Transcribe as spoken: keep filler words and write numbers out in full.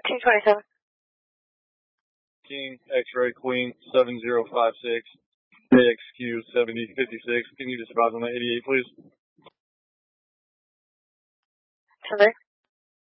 two twenty-seven. King X-ray Queen seven zero five six A X Q seventy fifty-six. Can you just advise on that eighty-eight, please? Hello?